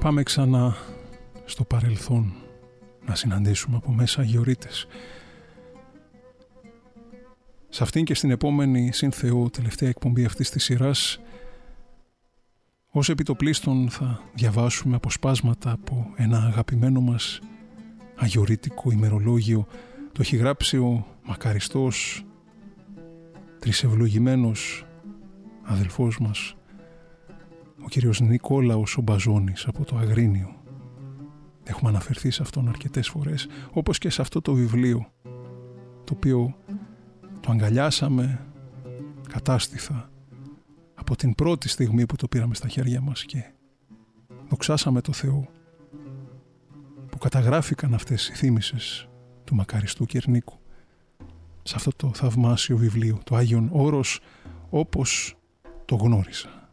πάμε ξανά στο παρελθόν να συναντήσουμε από μέσα αγιορείτες. Σε αυτήν και στην επόμενη συν Θεού τελευταία εκπομπή αυτής της σειράς, ως επιτοπλίστων θα διαβάσουμε αποσπάσματα από ένα αγαπημένο μας αγιορείτικο ημερολόγιο. Το έχει γράψει ο μακαριστός, τρισευλογημένος αδελφός μας, ο κύριος Νικόλαος ο Μπαζώνης από το Αγρίνιο. Έχουμε αναφερθεί σε αυτόν αρκετές φορές, όπως και σε αυτό το βιβλίο, το οποίο το αγκαλιάσαμε κατάστηθα από την πρώτη στιγμή που το πήραμε στα χέρια μας και δοξάσαμε το Θεό που καταγράφηκαν αυτές οι θύμησες του μακαριστού Κερνίκου σε αυτό το θαυμάσιο βιβλίο, το Άγιον Όρος όπως το γνώρισα.